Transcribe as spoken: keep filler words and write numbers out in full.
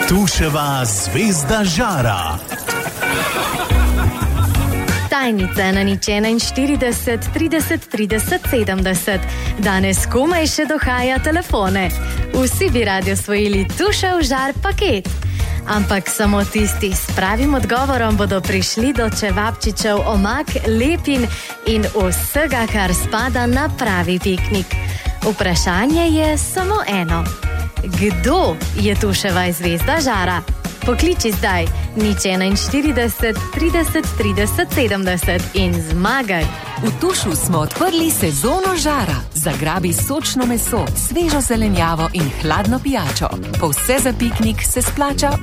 Tuševa zvezda žara. Tajnica na nič enainštirideset, trideset, trideset, sedemdeset. Danes komaj še dohaja telefone. Vsi bi radi osvojili Tušev žar paket. Ampak samo tisti s pravim odgovorom bodo prišli do čevapčičev, omak, lepin in vsega, kar spada na pravi piknik. Vprašanje je samo eno. Kdo je Tuševa zvezda žara? Pokliči zdaj nič enainštirideset, trideset, trideset, sedemdeset in zmagaj. V Tušu smo odprli sezono žara. Zagrabi sočno meso, svežo zelenjavo in hladno pijačo. Po vse za piknik se splača